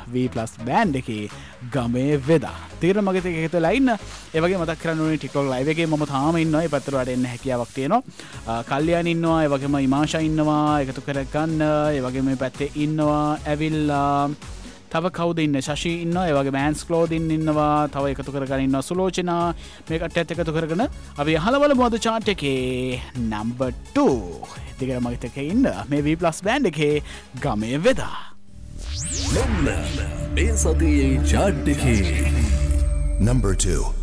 V+ band එකේ ගමේ වෙදා. තීරණ මගේ තේ එකතු වෙලා ඉන්න. ඒ වගේ මතක් කරන්න ඕනේ TikTok live එකේ මම තාම ඉන්නවා. ඒ පැත්තට වඩ එන්න හැකියාවක් තියෙනවා. කල්යාණ ඉන්නවා. ඒ වගේම ඉමාෂා ඉන්නවා. එකතු කරගන්න. ඒ වගේම මේ පැත්තේ ඉන්නවා. ඇවිල්ලා තව කවුද ඉන්නේ? ශෂි ඉන්නවා. ඒ වගේම Hans Clothing ඉන්නවා. තව එකතු කරගෙන ඉන්නවා සුලෝචනා. මේ කට්ටියත් එකතු කරගෙන අපි අහලා බලමු අද chart එකේ number 2. දෙකම මගේ තේ ඉන්න. මේ V+ බෑන්ඩ් එකේ ගමේ වෙදා. මේ සතියේ chart එකේ number 2